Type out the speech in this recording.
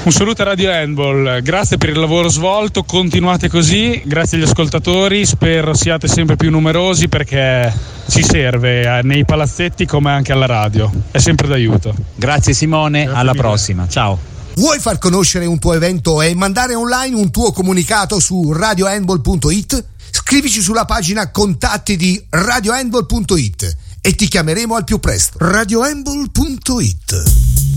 Un saluto a Radio Handball, grazie per il lavoro svolto, continuate così, grazie agli ascoltatori, spero siate sempre più numerosi perché ci serve nei palazzetti come anche alla radio, è sempre d'aiuto. Grazie Simone, Grazie alla mille. prossima, ciao. Vuoi far conoscere un tuo evento e mandare online un tuo comunicato su radiohandball.it? Scrivici sulla pagina contatti di radiohandball.it e ti chiameremo al più presto. radiohandball.it